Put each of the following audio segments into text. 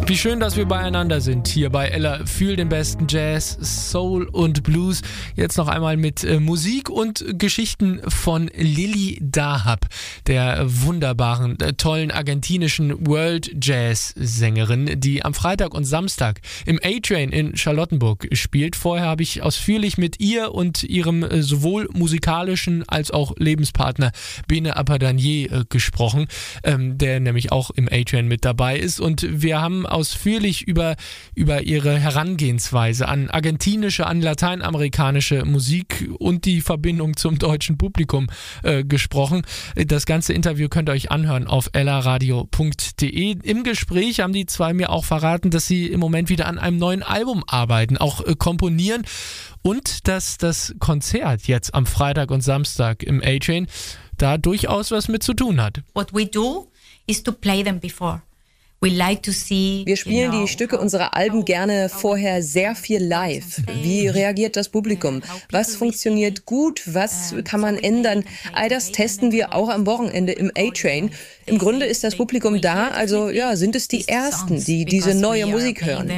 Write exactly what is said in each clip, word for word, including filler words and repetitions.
Wie schön, dass wir beieinander sind hier bei Ella. Fühl den besten Jazz, Soul und Blues. Jetzt noch einmal mit äh, Musik und Geschichten von Lily Dahab, der wunderbaren, äh, tollen argentinischen World Jazz Sängerin, die am Freitag und Samstag im A-Train in Charlottenburg spielt. Vorher habe ich ausführlich mit ihr und ihrem äh, sowohl musikalischen als auch Lebenspartner Bene Apadanier äh, gesprochen, ähm, der nämlich auch im A-Train mit dabei ist, und wir haben ausführlich über, über ihre Herangehensweise an argentinische, an lateinamerikanische Musik und die Verbindung zum deutschen Publikum äh, gesprochen. Das ganze Interview könnt ihr euch anhören auf ellaradio punkt de. Im Gespräch haben die zwei mir auch verraten, dass sie im Moment wieder an einem neuen Album arbeiten, auch äh, komponieren, und dass das Konzert jetzt am Freitag und Samstag im A-Train da durchaus was mit zu tun hat. What we do is to play them before. Wir spielen die Stücke unserer Alben gerne vorher sehr viel live. Wie reagiert das Publikum? Was funktioniert gut? Was kann man ändern? All das testen wir auch am Wochenende im A-Train. Im Grunde ist das Publikum da, also ja, sind es die Ersten, die diese neue Musik hören.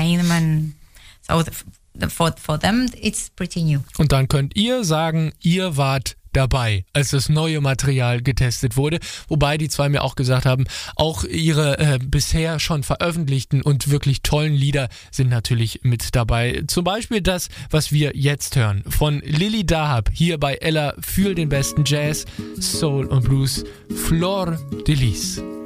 Und dann könnt ihr sagen, ihr wart dabei, als das neue Material getestet wurde, wobei die zwei mir auch gesagt haben, auch ihre äh, bisher schon veröffentlichten und wirklich tollen Lieder sind natürlich mit dabei. Zum Beispiel das, was wir jetzt hören, von Lily Dahab, hier bei Ella. Fühl den besten Jazz, Soul und Blues, Flor de Lis.